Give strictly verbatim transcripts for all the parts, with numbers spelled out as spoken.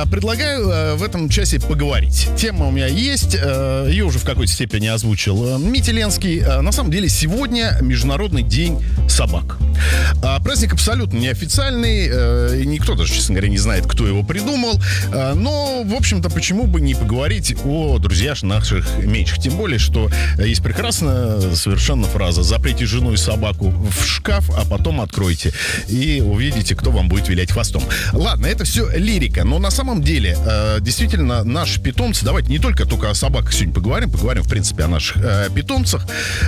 Предлагаю в этом часе поговорить. Тема у меня есть, ее уже в какой-то степени озвучил Митя Ленский. На самом деле сегодня Международный день собак. Праздник абсолютно неофициальный, и никто даже, честно говоря, не знает, кто его придумал. Но, в общем-то, почему бы не поговорить о друзьях наших меньших. Тем более, что есть прекрасная совершенно фраза: заприте жену и собаку в шкаф, а потом откройте, и увидите, кто вам будет вилять хвостом. Ладно, это все лирика, но на самом деле, действительно, наши питомцы, давайте не только только о собаках сегодня поговорим, поговорим, в принципе, о наших питомцах.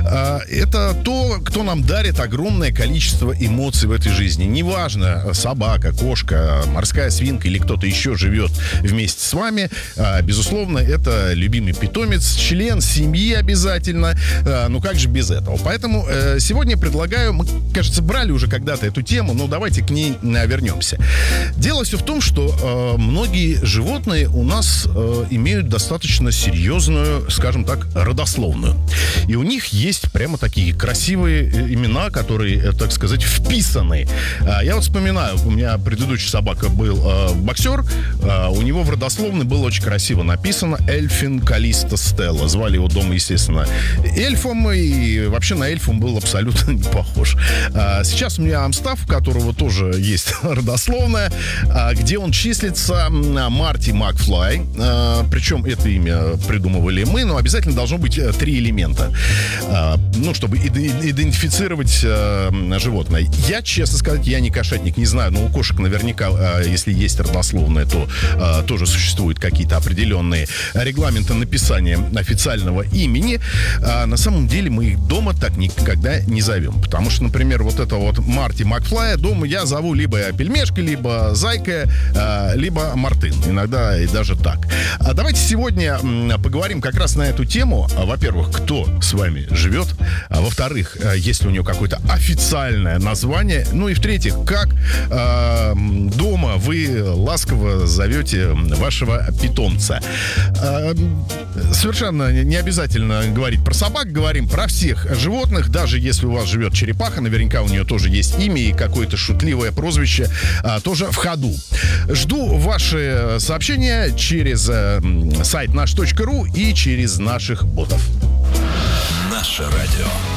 Это то, кто нам дарит огромное количество эмоций в этой жизни. Неважно, собака, кошка, морская свинка или кто-то еще живет вместе с вами, безусловно, это любимый питомец, член семьи обязательно. Ну как же без этого? Поэтому сегодня предлагаю, мы, кажется, брали уже когда-то эту тему, но давайте к ней вернемся. Дело все в том, что э, многие животные у нас э, имеют достаточно серьезную, скажем так, родословную. И у них есть прямо такие красивые имена, которые, э, так сказать, вписаны. Э, я вот вспоминаю, у меня предыдущая собака был э, боксер, э, у него в родословной было очень красиво написано Эльфин Калиста Стелла. Звали его дома, естественно, эльфом, и вообще на эльфа он был абсолютно не похож. Э, сейчас у меня Амстаф, у которого тоже есть родословная, где он числится, Марти Макфлай. Причем это имя придумывали мы, но обязательно должно быть три элемента, ну, чтобы идентифицировать животное. Я, честно сказать, я не кошатник, не знаю, но у кошек наверняка, если есть родословная, то тоже существуют какие-то определенные регламенты написания официального имени. На самом деле мы их дома так никогда не зовем, потому что, например, вот это вот Марти Макфлая дома я зову либо пельмешка, либо зайка, либо мартын. Иногда и даже так. А давайте сегодня поговорим как раз на эту тему. Во-первых, кто с вами живет. А во-вторых, есть ли у него какое-то официальное название. Ну и в-третьих, как э, дома вы ласково зовете вашего питомца. Э, совершенно не обязательно говорить про собак. Говорим про всех животных. Даже если у вас живет черепаха, наверняка у нее тоже есть имя и какое-то шутливое прозвище а, тоже в ходу. Жду ваши сообщения через э, сайт наш точка ру и через наших ботов. Наше радио.